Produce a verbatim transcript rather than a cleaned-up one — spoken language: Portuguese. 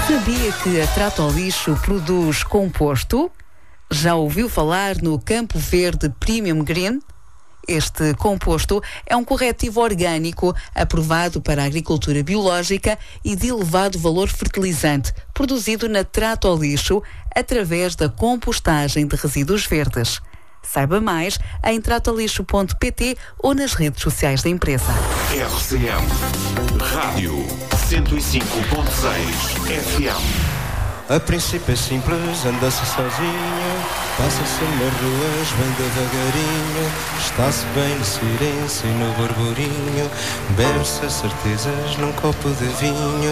Sabia que a Trata ao Lixo produz composto? Já ouviu falar no Campo Verde Premium Green? Este composto é um corretivo orgânico aprovado para a agricultura biológica e de elevado valor fertilizante, produzido na Trata ao Lixo através da compostagem de resíduos verdes. Saiba mais em tratalixo ponto pt ou nas redes sociais da empresa. R C M Rádio cento e cinco ponto seis F M. A princípio é simples, anda-se sozinho, passa-se nas ruas bem devagarinho, está-se bem no silêncio e no burburinho, bebe-se certezas num copo de vinho.